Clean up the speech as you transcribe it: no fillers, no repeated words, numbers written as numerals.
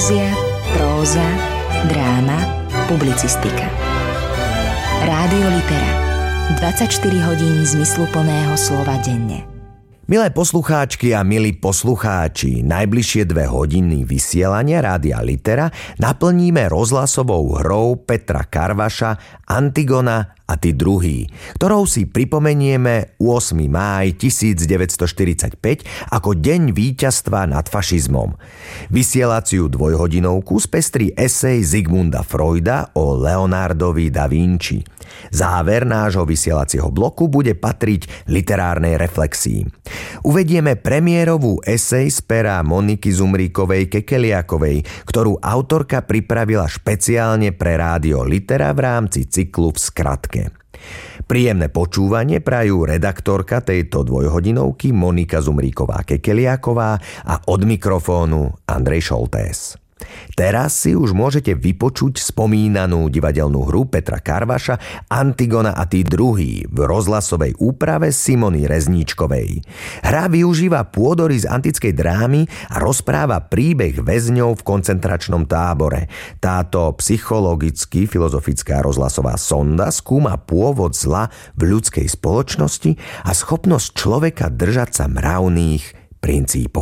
Poézia, próza, dráma, publicistika. Rádio Litera. 24 hodín zmysluplného slova denne. Milé poslucháčky a milí poslucháči, najbližšie 2 hodiny vysielania Rádia Litera naplníme rozhlasovou hrou Petra Karvaša Antigona a tí druhí, ktorou si pripomenieme 8. máj 1945 ako deň víťazstva nad fašizmom. Vysielaciu dvojhodinovku spestrí esej Sigmunda Freuda o Leonardovi da Vinci. Záver nášho vysielacieho bloku bude patriť literárnej reflexii. Uvedieme premiérovú esej z pera Moniky Zumríkovej-Kekeliakovej, ktorú autorka pripravila špeciálne pre Rádio Litera v rámci cyklu V skratke. Príjemné počúvanie prajú redaktorka tejto dvojhodinovky Monika Zumríková-Kekeliaková a od mikrofónu Andrej Šoltés. Teraz si už môžete vypočuť spomínanú divadelnú hru Petra Karvaša Antigona a tí druhí v rozhlasovej úprave Simony Rezníčkovej. Hra využíva pôdory z antickej drámy a rozpráva príbeh väzňov v koncentračnom tábore. Táto psychologicky-filozofická rozhlasová sonda skúma pôvod zla v ľudskej spoločnosti a schopnosť človeka držať sa mravných princípov.